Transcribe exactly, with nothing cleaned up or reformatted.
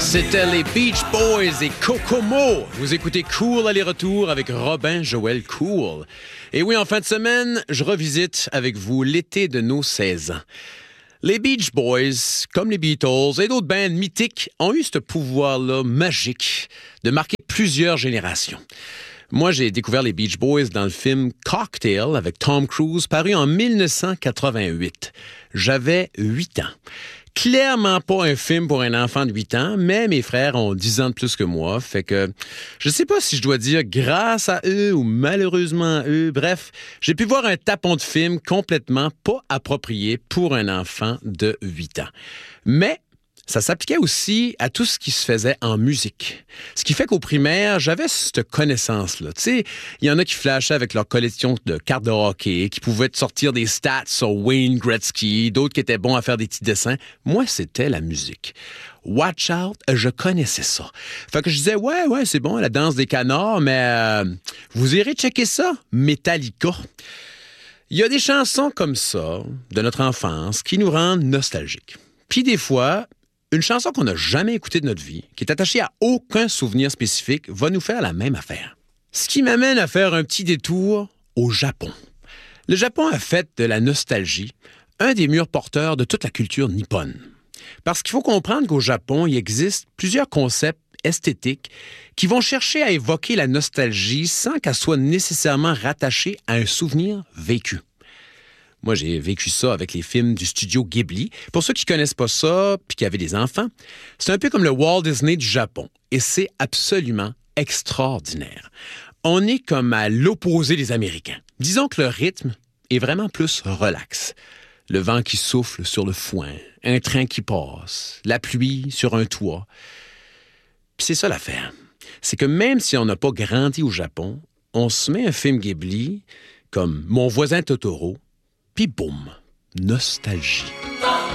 C'était les Beach Boys et Kokomo. Vous écoutez Cool aller-retour avec Robin Joël Cool. Et oui, en fin de semaine, je revisite avec vous l'été de nos seize ans. Les Beach Boys, comme les Beatles et d'autres bands mythiques, ont eu ce pouvoir-là magique de marquer plusieurs générations. Moi, j'ai découvert les Beach Boys dans le film Cocktail avec Tom Cruise, paru en dix-neuf cent quatre-vingt-huit. J'avais huit ans. Clairement pas un film pour un enfant de huit ans, mais mes frères ont dix ans de plus que moi, fait que je sais pas si je dois dire grâce à eux ou malheureusement à eux. Bref, j'ai pu voir un tapon de film complètement pas approprié pour un enfant de huit ans. Mais ça s'appliquait aussi à tout ce qui se faisait en musique. Ce qui fait qu'au primaire, j'avais cette connaissance-là. Tu sais, il y en a qui flashaient avec leur collection de cartes de hockey, qui pouvaient te sortir des stats sur Wayne Gretzky, d'autres qui étaient bons à faire des petits dessins. Moi, c'était la musique. Watch Out, je connaissais ça. Fait que je disais, ouais, ouais, c'est bon, la danse des canards, mais euh, vous irez checker ça, Metallica. Il y a des chansons comme ça, de notre enfance, qui nous rendent nostalgiques. Puis des fois, une chanson qu'on n'a jamais écoutée de notre vie, qui est attachée à aucun souvenir spécifique, va nous faire la même affaire. Ce qui m'amène à faire un petit détour au Japon. Le Japon a fait de la nostalgie un des murs porteurs de toute la culture nippone. Parce qu'il faut comprendre qu'au Japon, il existe plusieurs concepts esthétiques qui vont chercher à évoquer la nostalgie sans qu'elle soit nécessairement rattachée à un souvenir vécu. Moi, j'ai vécu ça avec les films du studio Ghibli. Pour ceux qui connaissent pas ça puis qui avaient des enfants, c'est un peu comme le Walt Disney du Japon. Et c'est absolument extraordinaire. On est comme à l'opposé des Américains. Disons que le rythme est vraiment plus relax. Le vent qui souffle sur le foin, un train qui passe, la pluie sur un toit. Puis c'est ça l'affaire. C'est que même si on n'a pas grandi au Japon, on se met un film Ghibli comme Mon voisin Totoro, puis boum, nostalgie.